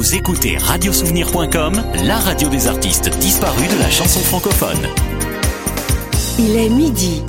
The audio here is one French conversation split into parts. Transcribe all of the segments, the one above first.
Vous écoutez radiosouvenir.com, la radio des artistes disparus de la chanson francophone. Il est midi.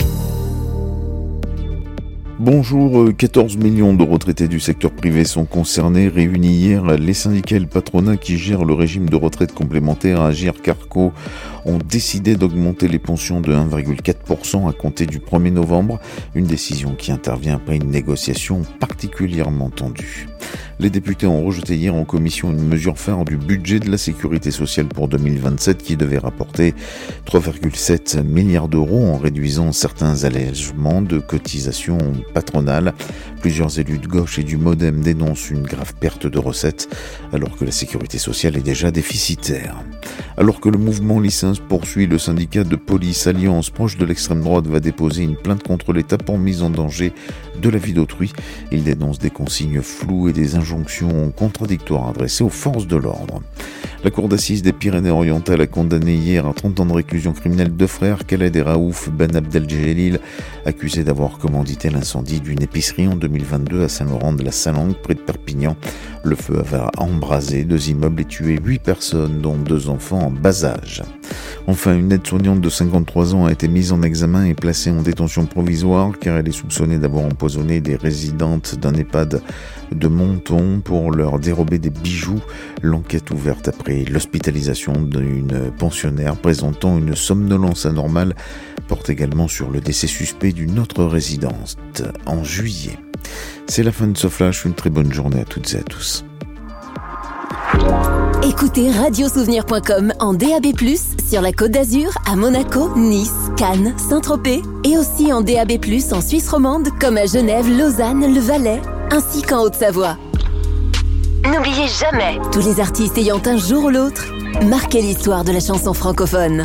Bonjour, 14 millions de retraités du secteur privé sont concernés. Réunis hier, les syndicats et le patronat qui gèrent le régime de retraite complémentaire Agir Carco ont décidé d'augmenter les pensions de 1,4% à compter du 1er novembre, une décision qui intervient après une négociation particulièrement tendue. Les députés ont rejeté hier en commission une mesure phare du budget de la sécurité sociale pour 2027 qui devait rapporter 3,7 milliards d'euros en réduisant certains allègements de cotisations patronales. Plusieurs élus de gauche et du MoDem dénoncent une grave perte de recettes alors que la sécurité sociale est déjà déficitaire. Alors que le mouvement Licence poursuit, le syndicat de police Alliance, proche de l'extrême droite, va déposer une plainte contre l'État pour mise en danger de la vie d'autrui. Il dénonce des consignes floues et des injonctions contradictoires adressées aux forces de l'ordre. La cour d'assises des Pyrénées-Orientales a condamné hier à 30 ans de réclusion criminelle deux frères, Khaled et Raouf Ben Abdeljelil, accusés d'avoir commandité l'incendie d'une épicerie en 2022 à Saint-Laurent de la Salanque, près de Perpignan. Le feu avait embrasé 2 immeubles et tué 8 personnes, dont 2 enfants en bas âge. Enfin, une aide-soignante de 53 ans a été mise en examen et placée en détention provisoire car elle est soupçonnée d'avoir empoisonné des résidentes d'un EHPAD de Menton pour leur dérober des bijoux. L'enquête ouverte après l'hospitalisation d'une pensionnaire présentant une somnolence anormale porte également sur le décès suspect d'une autre résidente en juillet. C'est la fin de ce flash, une très bonne journée à toutes et à tous. Écoutez radiosouvenir.com en DAB+, sur la Côte d'Azur, à Monaco, Nice, Cannes, Saint-Tropez et aussi en DAB+, en Suisse romande, comme à Genève, Lausanne, le Valais, ainsi qu'en Haute-Savoie. N'oubliez jamais, tous les artistes ayant un jour ou l'autre marqué l'histoire de la chanson francophone.